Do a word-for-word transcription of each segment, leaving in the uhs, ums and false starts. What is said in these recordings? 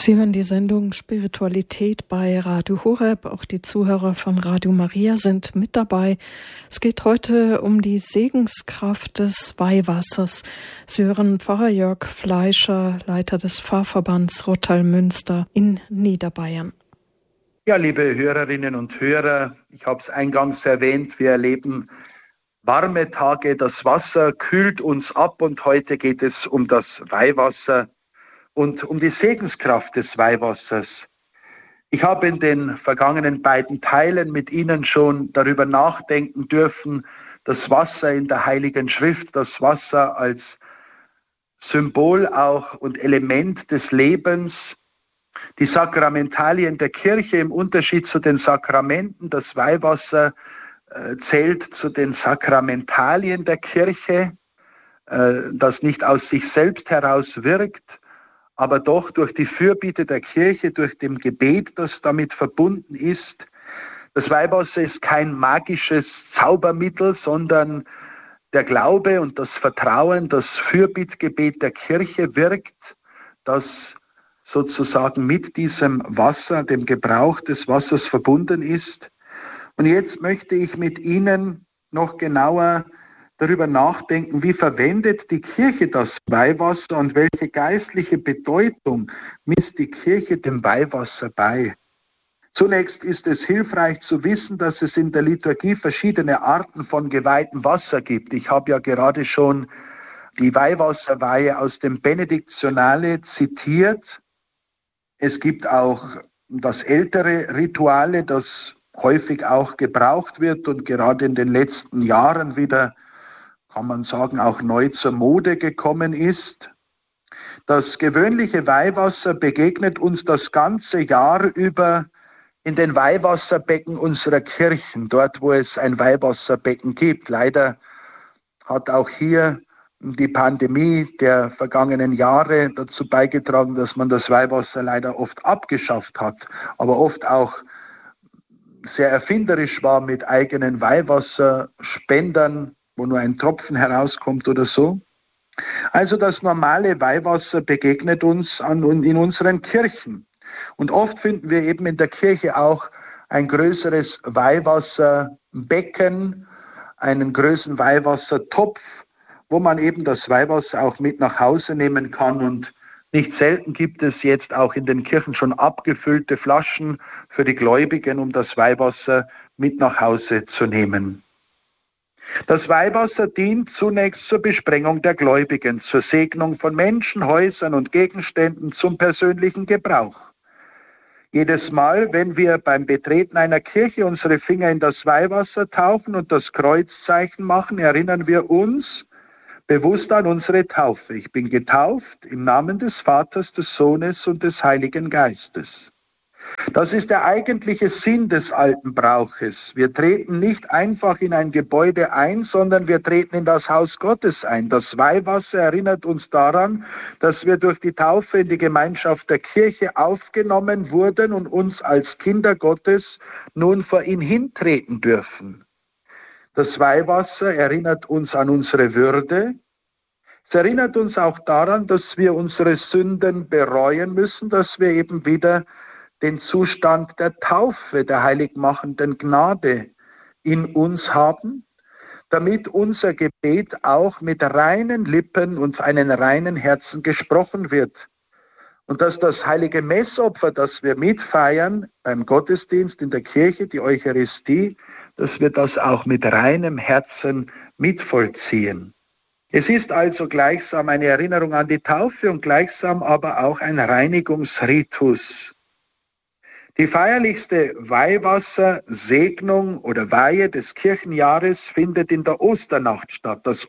Sie hören die Sendung Spiritualität bei Radio Horeb. Auch die Zuhörer von Radio Maria sind mit dabei. Es geht heute um die Segenskraft des Weihwassers. Sie hören Pfarrer Jörg Fleischer, Leiter des Pfarrverbands Rottal-Münster in Niederbayern. Ja, liebe Hörerinnen und Hörer, ich habe es eingangs erwähnt, wir erleben warme Tage, das Wasser kühlt uns ab und heute geht es um das Weihwasser und um die Segenskraft des Weihwassers. Ich habe in den vergangenen beiden Teilen mit Ihnen schon darüber nachdenken dürfen, das Wasser in der Heiligen Schrift, das Wasser als Symbol auch und Element des Lebens, die Sakramentalien der Kirche im Unterschied zu den Sakramenten, das Weihwasser äh, zählt zu den Sakramentalien der Kirche, äh, das nicht aus sich selbst heraus wirkt, aber doch durch die Fürbitte der Kirche, durch dem Gebet, das damit verbunden ist. Das Weihwasser ist kein magisches Zaubermittel, sondern der Glaube und das Vertrauen, das Fürbittgebet der Kirche wirkt, das sozusagen mit diesem Wasser, dem Gebrauch des Wassers verbunden ist. Und jetzt möchte ich mit Ihnen noch genauer darüber nachdenken, wie verwendet die Kirche das Weihwasser und welche geistliche Bedeutung misst die Kirche dem Weihwasser bei. Zunächst ist es hilfreich zu wissen, dass es in der Liturgie verschiedene Arten von geweihtem Wasser gibt. Ich habe ja gerade schon die Weihwasserweihe aus dem Benediktionale zitiert. Es gibt auch das ältere Rituale, das häufig auch gebraucht wird und gerade in den letzten Jahren wieder, kann man sagen, auch neu zur Mode gekommen ist. Das gewöhnliche Weihwasser begegnet uns das ganze Jahr über in den Weihwasserbecken unserer Kirchen, dort wo es ein Weihwasserbecken gibt. Leider hat auch hier die Pandemie der vergangenen Jahre dazu beigetragen, dass man das Weihwasser leider oft abgeschafft hat, aber oft auch sehr erfinderisch war mit eigenen Weihwasserspendern, wo nur ein Tropfen herauskommt oder so. Also das normale Weihwasser begegnet uns an, in unseren Kirchen. Und oft finden wir eben in der Kirche auch ein größeres Weihwasserbecken, einen größeren Weihwassertopf, wo man eben das Weihwasser auch mit nach Hause nehmen kann. Und nicht selten gibt es jetzt auch in den Kirchen schon abgefüllte Flaschen für die Gläubigen, um das Weihwasser mit nach Hause zu nehmen. Das Weihwasser dient zunächst zur Besprengung der Gläubigen, zur Segnung von Menschen, Häusern und Gegenständen, zum persönlichen Gebrauch. Jedes Mal, wenn wir beim Betreten einer Kirche unsere Finger in das Weihwasser tauchen und das Kreuzzeichen machen, erinnern wir uns bewusst an unsere Taufe. Ich bin getauft im Namen des Vaters, des Sohnes und des Heiligen Geistes. Das ist der eigentliche Sinn des alten Brauches. Wir treten nicht einfach in ein Gebäude ein, sondern wir treten in das Haus Gottes ein. Das Weihwasser erinnert uns daran, dass wir durch die Taufe in die Gemeinschaft der Kirche aufgenommen wurden und uns als Kinder Gottes nun vor ihn hintreten dürfen. Das Weihwasser erinnert uns an unsere Würde. Es erinnert uns auch daran, dass wir unsere Sünden bereuen müssen, dass wir eben wieder den Zustand der Taufe, der heiligmachenden Gnade in uns haben, damit unser Gebet auch mit reinen Lippen und einem reinen Herzen gesprochen wird. Und dass das heilige Messopfer, das wir mitfeiern beim Gottesdienst in der Kirche, die Eucharistie, dass wir das auch mit reinem Herzen mitvollziehen. Es ist also gleichsam eine Erinnerung an die Taufe und gleichsam aber auch ein Reinigungsritus. Die feierlichste Weihwassersegnung oder Weihe des Kirchenjahres findet in der Osternacht statt. Das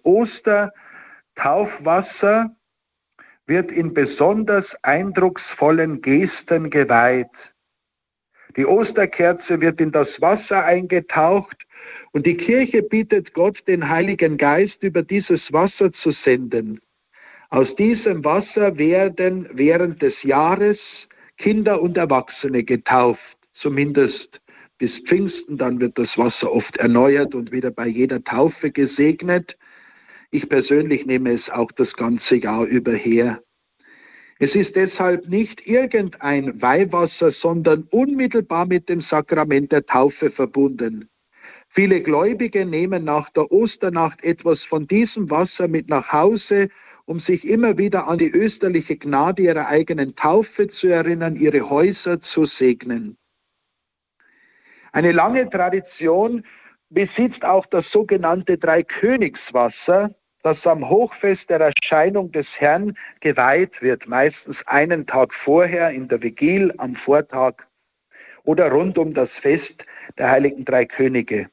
Ostertaufwasser wird in besonders eindrucksvollen Gesten geweiht. Die Osterkerze wird in das Wasser eingetaucht und die Kirche bittet Gott, den Heiligen Geist über dieses Wasser zu senden. Aus diesem Wasser werden während des Jahres Kinder und Erwachsene getauft, zumindest bis Pfingsten. Dann wird das Wasser oft erneuert und wieder bei jeder Taufe gesegnet. Ich persönlich nehme es auch das ganze Jahr über her. Es ist deshalb nicht irgendein Weihwasser, sondern unmittelbar mit dem Sakrament der Taufe verbunden. Viele Gläubige nehmen nach der Osternacht etwas von diesem Wasser mit nach Hause, um sich immer wieder an die österliche Gnade ihrer eigenen Taufe zu erinnern, ihre Häuser zu segnen. Eine lange Tradition besitzt auch das sogenannte Dreikönigswasser, das am Hochfest der Erscheinung des Herrn geweiht wird, meistens einen Tag vorher in der Vigil, am Vortag oder rund um das Fest der heiligen drei Könige.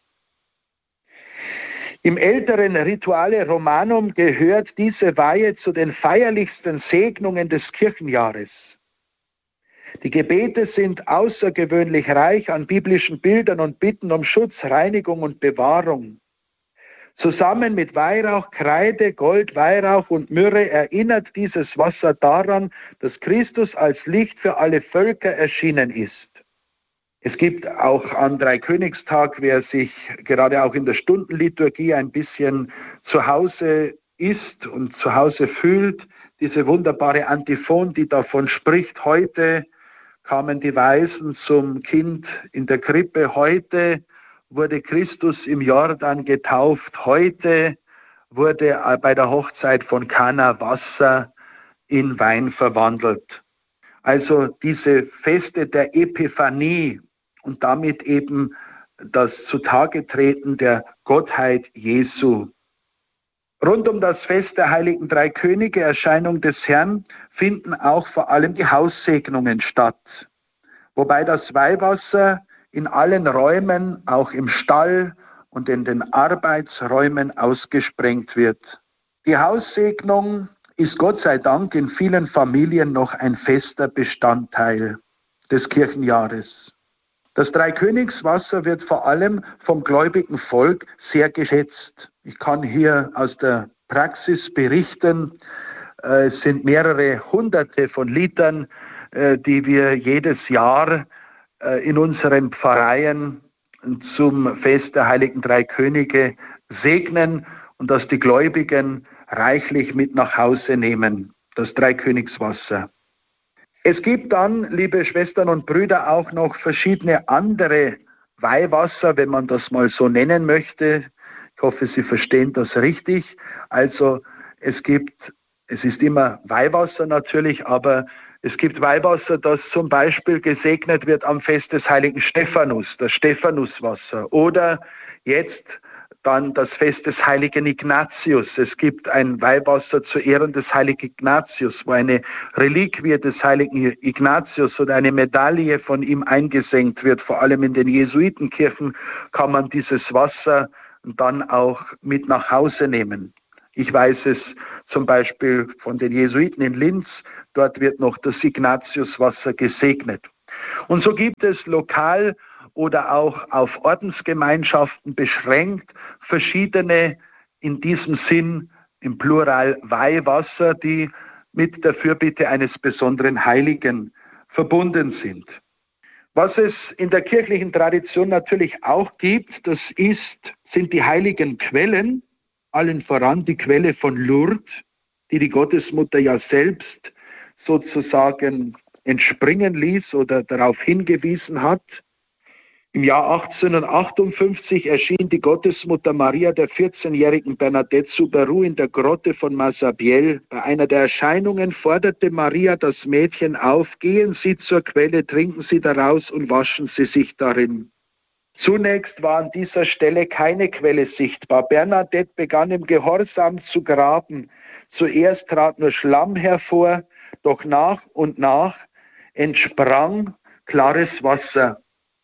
Im älteren Rituale Romanum gehört diese Weihe zu den feierlichsten Segnungen des Kirchenjahres. Die Gebete sind außergewöhnlich reich an biblischen Bildern und Bitten um Schutz, Reinigung und Bewahrung. Zusammen mit Weihrauch, Kreide, Gold, Weihrauch und Myrrhe erinnert dieses Wasser daran, dass Christus als Licht für alle Völker erschienen ist. Es gibt auch am Dreikönigstag, wer sich gerade auch in der Stundenliturgie ein bisschen zu Hause ist und zu Hause fühlt, diese wunderbare Antiphon, die davon spricht: Heute kamen die Weisen zum Kind in der Krippe, heute wurde Christus im Jordan getauft, heute wurde bei der Hochzeit von Kana Wasser in Wein verwandelt. Also diese Feste der Epiphanie und damit eben das Zutage-Treten der Gottheit Jesu. Rund um das Fest der heiligen drei Könige, Erscheinung des Herrn, finden auch vor allem die Haussegnungen statt, wobei das Weihwasser in allen Räumen, auch im Stall und in den Arbeitsräumen ausgesprengt wird. Die Haussegnung ist Gott sei Dank in vielen Familien noch ein fester Bestandteil des Kirchenjahres. Das Dreikönigswasser wird vor allem vom gläubigen Volk sehr geschätzt. Ich kann hier aus der Praxis berichten, es sind mehrere Hunderte von Litern, die wir jedes Jahr in unseren Pfarreien zum Fest der heiligen drei Könige segnen und dass die Gläubigen reichlich mit nach Hause nehmen, das Dreikönigswasser. Es gibt dann, liebe Schwestern und Brüder, auch noch verschiedene andere Weihwasser, wenn man das mal so nennen möchte. Ich hoffe, Sie verstehen das richtig. Also es gibt, es ist immer Weihwasser natürlich, aber es gibt Weihwasser, das zum Beispiel gesegnet wird am Fest des heiligen Stephanus, das Stephanuswasser. Oder jetzt dann das Fest des heiligen Ignatius. Es gibt ein Weihwasser zu Ehren des heiligen Ignatius, wo eine Reliquie des heiligen Ignatius oder eine Medaille von ihm eingesenkt wird. Vor allem in den Jesuitenkirchen kann man dieses Wasser dann auch mit nach Hause nehmen. Ich weiß es zum Beispiel von den Jesuiten in Linz, dort wird noch das Ignatiuswasser gesegnet. Und so gibt es lokal oder auch auf Ordensgemeinschaften beschränkt verschiedene, in diesem Sinn im Plural Weihwasser, die mit der Fürbitte eines besonderen Heiligen verbunden sind. Was es in der kirchlichen Tradition natürlich auch gibt, das ist, sind die heiligen Quellen, allen voran die Quelle von Lourdes, die die Gottesmutter ja selbst sozusagen entspringen ließ oder darauf hingewiesen hat. Im Jahr achtzehnhundertachtundfünfzig erschien die Gottesmutter Maria der vierzehnjährigen Bernadette Soubirous in der Grotte von Massabielle. Bei einer der Erscheinungen forderte Maria das Mädchen auf: Gehen Sie zur Quelle, trinken Sie daraus und waschen Sie sich darin. Zunächst war an dieser Stelle keine Quelle sichtbar. Bernadette begann im Gehorsam zu graben. Zuerst trat nur Schlamm hervor, doch nach und nach entsprang klares Wasser.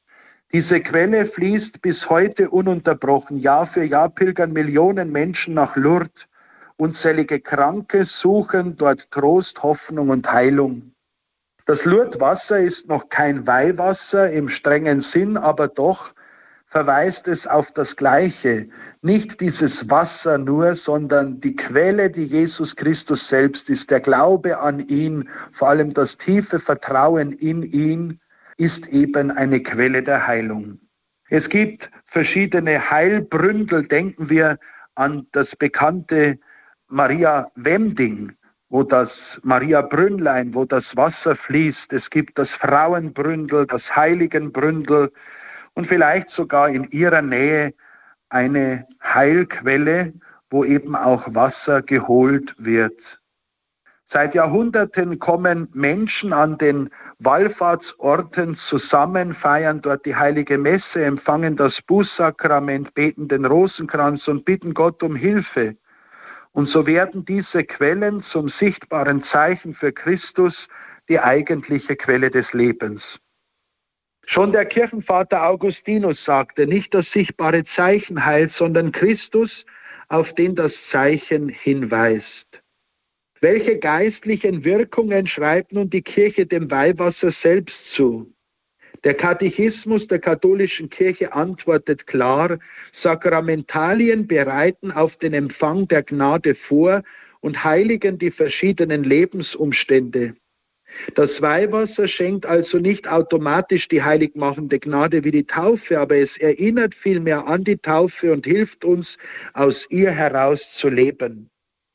Diese Quelle fließt bis heute ununterbrochen. Jahr für Jahr pilgern Millionen Menschen nach Lourdes. Unzählige Kranke suchen dort Trost, Hoffnung und Heilung. Das Lourdes-Wasser ist noch kein Weihwasser im strengen Sinn, aber doch verweist es auf das Gleiche. Nicht dieses Wasser nur, sondern die Quelle, die Jesus Christus selbst ist. Der Glaube an ihn, vor allem das tiefe Vertrauen in ihn, ist eben eine Quelle der Heilung. Es gibt verschiedene Heilbründel. Denken wir an das bekannte Maria Wemding, wo das Maria-Brünnlein, wo das Wasser fließt. Es gibt das Frauenbründel, das Heiligenbründel und vielleicht sogar in ihrer Nähe eine Heilquelle, wo eben auch Wasser geholt wird. Seit Jahrhunderten kommen Menschen an den Wallfahrtsorten zusammen, feiern dort die heilige Messe, empfangen das Bußsakrament, beten den Rosenkranz und bitten Gott um Hilfe. Und so werden diese Quellen zum sichtbaren Zeichen für Christus, die eigentliche Quelle des Lebens. Schon der Kirchenvater Augustinus sagte, nicht das sichtbare Zeichen heilt, sondern Christus, auf den das Zeichen hinweist. Welche geistlichen Wirkungen schreibt nun die Kirche dem Weihwasser selbst zu? Der Katechismus der katholischen Kirche antwortet klar, Sakramentalien bereiten auf den Empfang der Gnade vor und heiligen die verschiedenen Lebensumstände. Das Weihwasser schenkt also nicht automatisch die heiligmachende Gnade wie die Taufe, aber es erinnert vielmehr an die Taufe und hilft uns, aus ihr heraus zu leben.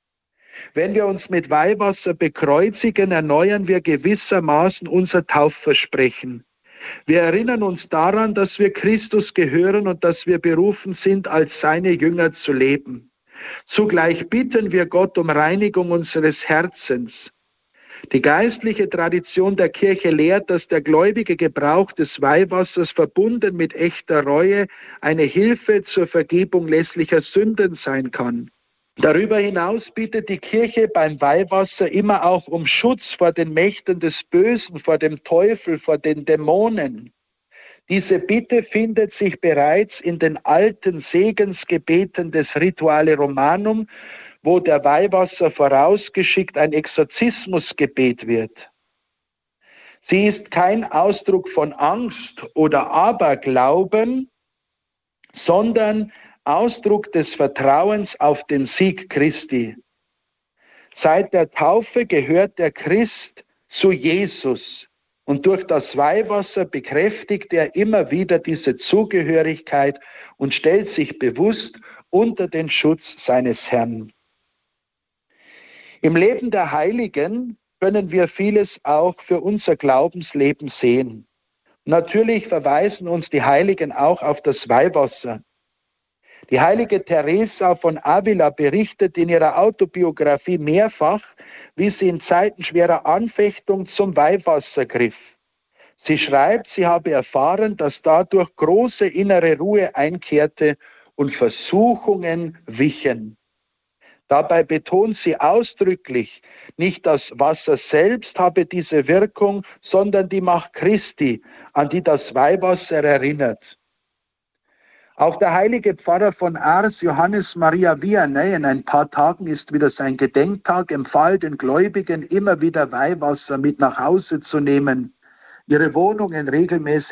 Wenn wir uns mit Weihwasser bekreuzigen, erneuern wir gewissermaßen unser Taufversprechen. Wir erinnern uns daran, dass wir Christus gehören und dass wir berufen sind, als seine Jünger zu leben. Zugleich bitten wir Gott um Reinigung unseres Herzens. Die geistliche Tradition der Kirche lehrt, dass der gläubige Gebrauch des Weihwassers verbunden mit echter Reue eine Hilfe zur Vergebung lässlicher Sünden sein kann. Darüber hinaus bittet die Kirche beim Weihwasser immer auch um Schutz vor den Mächten des Bösen, vor dem Teufel, vor den Dämonen. Diese Bitte findet sich bereits in den alten Segensgebeten des Rituale Romanum, wo der Weihwasser vorausgeschickt ein Exorzismusgebet wird. Sie ist kein Ausdruck von Angst oder Aberglauben, sondern Ausdruck des Vertrauens auf den Sieg Christi. Seit der Taufe gehört der Christ zu Jesus und durch das Weihwasser bekräftigt er immer wieder diese Zugehörigkeit und stellt sich bewusst unter den Schutz seines Herrn. Im Leben der Heiligen können wir vieles auch für unser Glaubensleben sehen. Natürlich verweisen uns die Heiligen auch auf das Weihwasser. Die heilige Teresa von Avila berichtet in ihrer Autobiografie mehrfach, wie sie in Zeiten schwerer Anfechtung zum Weihwasser griff. Sie schreibt, sie habe erfahren, dass dadurch große innere Ruhe einkehrte und Versuchungen wichen. Dabei betont sie ausdrücklich, nicht das Wasser selbst habe diese Wirkung, sondern die Macht Christi, an die das Weihwasser erinnert. Auch der heilige Pfarrer von Ars, Johannes Maria Vianney, in ein paar Tagen ist wieder sein Gedenktag, empfahl den Gläubigen, immer wieder Weihwasser mit nach Hause zu nehmen, ihre Wohnungen regelmäßig